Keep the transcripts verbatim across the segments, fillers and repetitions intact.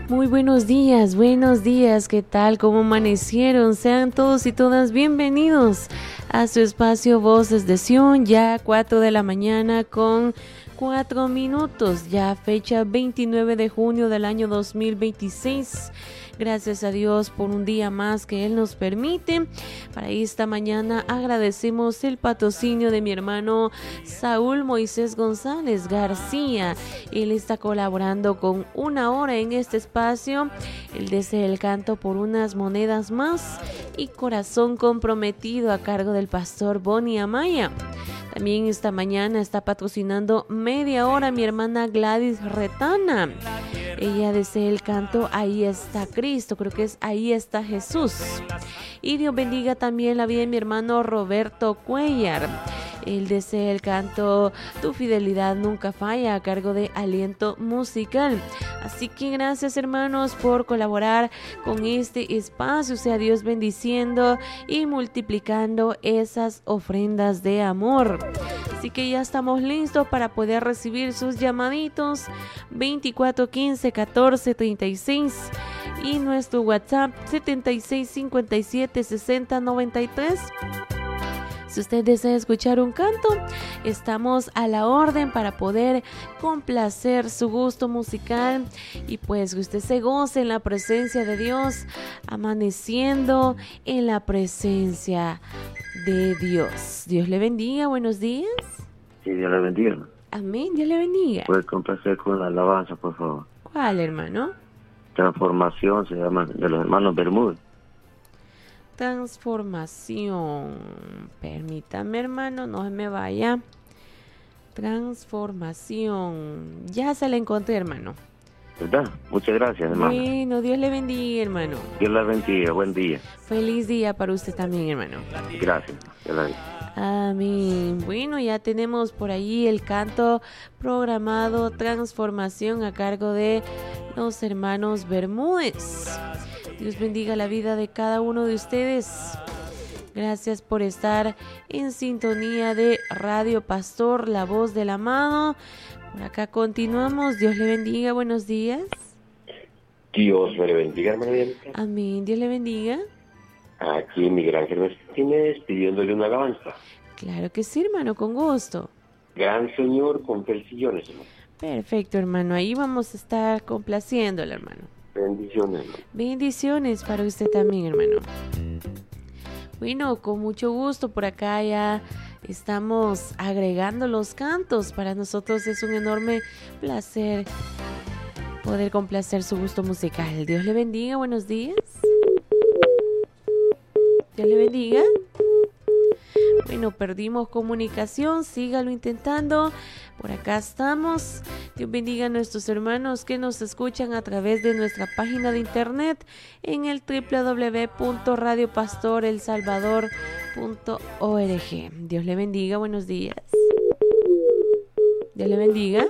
Muy buenos días, buenos días, ¿qué tal? ¿Cómo amanecieron? Sean todos y todas bienvenidos a su espacio Voces de Sion, ya cuatro de la mañana con cuatro minutos, ya fecha veintinueve de junio del año dos mil veintiséis. Gracias a Dios por un día más que Él nos permite. Para esta mañana agradecemos el patrocinio de mi hermano Saúl Moisés González García. Él está colaborando con una hora en este espacio. Él desea el canto por unas monedas más y corazón comprometido a cargo del pastor Bonnie Amaya. También esta mañana está patrocinando media hora mi hermana Gladys Retana. Ella desea el canto Ahí está Cristo, creo que es Ahí está Jesús. Y Dios bendiga también la vida de mi hermano Roberto Cuellar. Él desea el canto Tu fidelidad nunca falla a cargo de Aliento Musical. Así que gracias, hermanos, por colaborar con este espacio. Sea Dios bendiciendo y multiplicando esas ofrendas de amor. Así que ya estamos listos para poder recibir sus llamaditos veinticuatro quince catorce treinta y seis y nuestro WhatsApp setenta y seis cincuenta y siete sesenta noventa y tres. Si usted desea escuchar un canto, estamos a la orden para poder complacer su gusto musical y pues que usted se goce en la presencia de Dios, amaneciendo en la presencia de Dios. Dios le bendiga, buenos días. Sí, Dios le bendiga. Amén, Dios le bendiga. Puede complacer con la alabanza, por favor. ¿Cuál, hermano? Transformación, se llama, de los hermanos Bermúdez. Transformación. Permítame, hermano, no se me vaya. Transformación. Ya se la encontré, hermano. ¿Verdad? Muchas gracias, hermano. Bueno, Dios le bendiga, hermano. Dios la bendiga, buen día. Feliz día para usted también, hermano. Gracias. Dios la bendiga. Amén. Bueno, ya tenemos por ahí el canto programado Transformación a cargo de los hermanos Bermúdez. Dios bendiga la vida de cada uno de ustedes. Gracias por estar en sintonía de Radio Pastor, la voz del amado. Por acá continuamos. Dios le bendiga. Buenos días. Dios me le bendiga, hermano. Amén. Dios le bendiga. Aquí Miguel Ángel Martínez pidiéndole una alabanza. Claro que sí, hermano, con gusto. Gran Señor con Felcillones, hermano. Perfecto, hermano. Ahí vamos a estar complaciéndole, hermano. Bendiciones, hermano. Bendiciones para usted también, hermano. Bueno, con mucho gusto por acá ya estamos agregando los cantos. Para nosotros es un enorme placer poder complacer su gusto musical. Dios le bendiga, buenos días. Dios le bendiga. Bueno, perdimos comunicación, sígalo intentando. Por acá estamos. Dios bendiga a nuestros hermanos que nos escuchan a través de nuestra página de internet en el doble u doble u doble u punto radio pastor el salvador punto org. Dios le bendiga, buenos días. Dios le bendiga.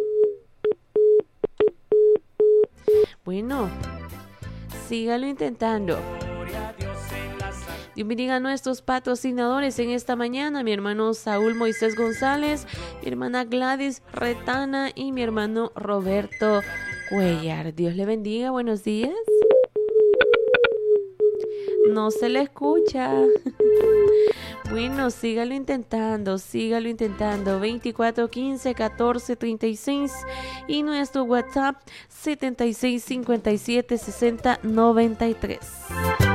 Bueno, sígalo intentando. Dios bendiga a nuestros patrocinadores en esta mañana, mi hermano Saúl Moisés González, mi hermana Gladys Retana y mi hermano Roberto Cuellar. Dios le bendiga, buenos días. No se le escucha. Bueno, sígalo intentando, sígalo intentando. veinticuatro quince catorce treinta y seis y nuestro WhatsApp setenta y seis cincuenta y siete sesenta noventa y tres.